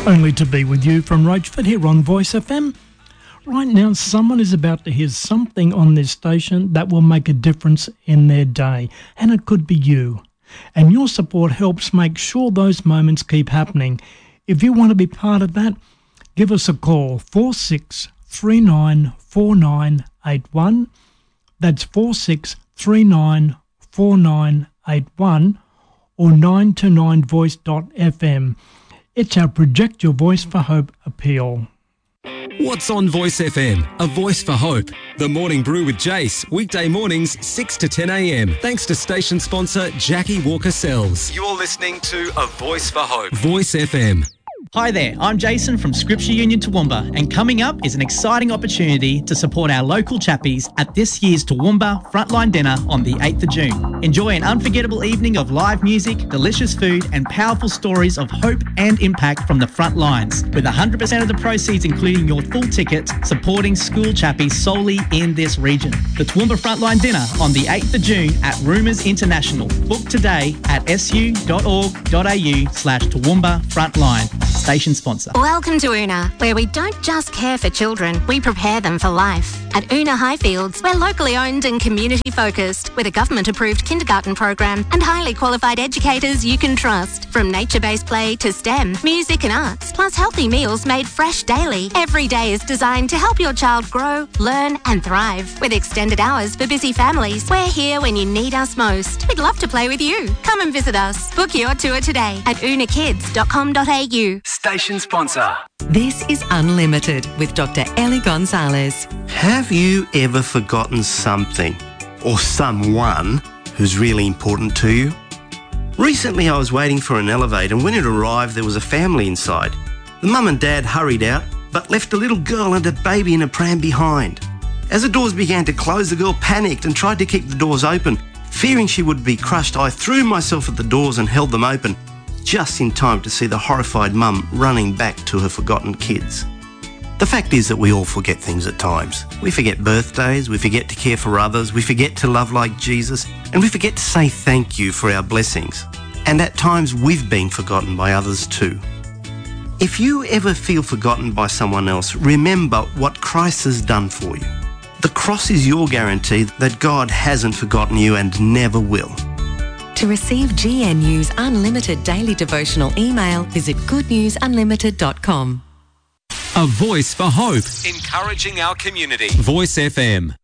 Only to be with you from Rochford here on Voice FM. Right now, someone is about to hear something on this station that will make a difference in their day, and it could be you. And your support helps make sure those moments keep happening. If you want to be part of that, give us a call, 46394981. That's 46394981 or 929voice.fm. It's our Project Your Voice for Hope appeal. What's on Voice FM? A voice for hope. The Morning Brew with Jace. Weekday mornings, 6 to 10 a.m. Thanks to station sponsor Jackie Walker Sells. You're listening to A Voice for Hope. Voice FM. Hi there, I'm Jason from Scripture Union Toowoomba, and coming up is an exciting opportunity to support our local chappies at this year's Toowoomba Frontline Dinner on the 8th of June. Enjoy an unforgettable evening of live music, delicious food and powerful stories of hope and impact from the front lines, with 100% of the proceeds, including your full ticket, supporting school chappies solely in this region. The Toowoomba Frontline Dinner on the 8th of June at Rumours International. Book today at su.org.au/Toowoomba Frontline. Station sponsor. Welcome to Una, where we don't just care for children, we prepare them for life. At Una Highfields, we're locally owned and community focused, with a government-approved kindergarten program and highly qualified educators you can trust. From nature-based play to STEM, music and arts, plus healthy meals made fresh daily. Every day is designed to help your child grow, learn and thrive. With extended hours for busy families, we're here when you need us most. We'd love to play with you. Come and visit us. Book your tour today at unakids.com.au. Station sponsor. This is Unlimited with Dr. Ellie Gonzalez. Have you ever forgotten something or someone who's really important to you? Recently I was waiting for an elevator, and when it arrived there was a family inside. The mum and dad hurried out but left a little girl and a baby in a pram behind. As the doors began to close, the girl panicked and tried to keep the doors open. Fearing she would be crushed, I threw myself at the doors and held them open, just in time to see the horrified mum running back to her forgotten kids. The fact is that we all forget things at times. We forget birthdays, we forget to care for others, we forget to love like Jesus, and we forget to say thank you for our blessings. And at times we've been forgotten by others too. If you ever feel forgotten by someone else, remember what Christ has done for you. The cross is your guarantee that God hasn't forgotten you and never will. To receive GNU's Unlimited Daily Devotional email, visit goodnewsunlimited.com. A voice for hope. Encouraging our community. Voice FM.